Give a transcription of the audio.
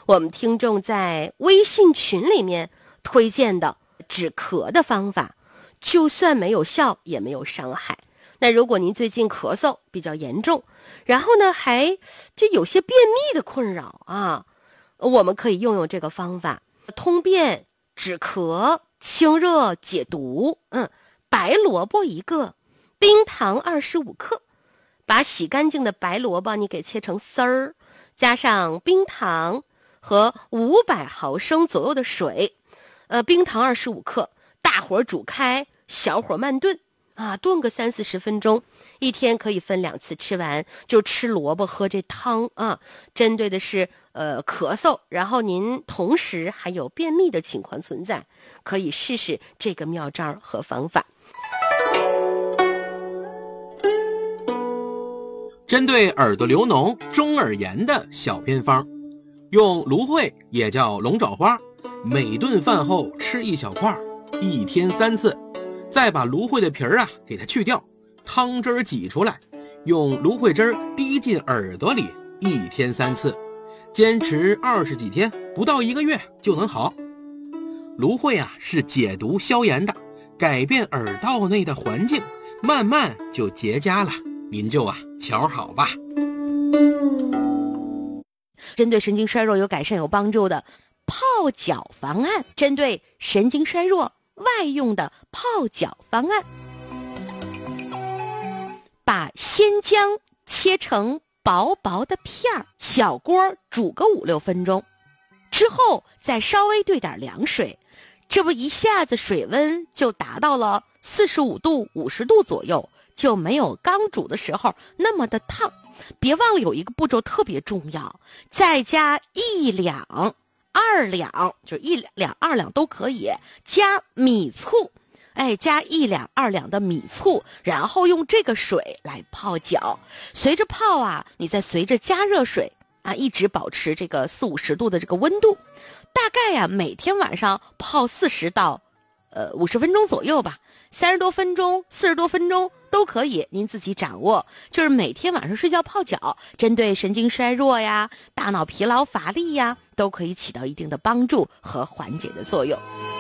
我们听众在微信群里面推荐的止咳的方法，就算没有效也没有伤害。那如果您最近咳嗽比较严重，然后呢还就有些便秘的困扰啊，我们可以用这个方法，通便止咳清热解毒。白萝卜1个，冰糖25克，把洗干净的白萝卜你给切成丝儿，加上冰糖和500毫升左右的水，冰糖25克，大火煮开，小火慢炖啊，炖个30-40分钟，一天可以分2次吃完，就吃萝卜喝这汤啊。针对的是咳嗽，然后您同时还有便秘的情况存在，可以试试这个妙招和方法。 针对耳朵流脓、中耳炎的小偏方，用芦荟也叫龙爪花，每顿饭后吃1小块，1天3次，再把芦荟的皮儿给它去掉，汤汁挤出来，用芦荟汁滴进耳朵里，1天3次，坚持20几天，不到1个月就能好。芦荟是解毒消炎的，改变耳道内的环境，慢慢就结痂了，您就瞧好吧。 针对神经衰弱有改善有帮助的泡脚方案，针对神经衰弱外用的泡脚方案，把鲜姜切成薄薄的片儿，小锅煮个5-6分钟，之后再稍微兑点凉水，这不一下子水温就达到了45度、50度左右，就没有刚煮的时候那么的烫。别忘了有一个步骤特别重要，再加1两、2两，就是1两、2两都可以，加米醋，加1两、2两的米醋，然后用这个水来泡脚。随着泡你再随着加热水一直保持这个40-50度的这个温度，大概每天晚上泡40到50分钟左右吧，30多分钟、40多分钟都可以，您自己掌握。就是每天晚上睡觉泡脚，针对神经衰弱呀、大脑疲劳乏力呀，都可以起到一定的帮助和缓解的作用。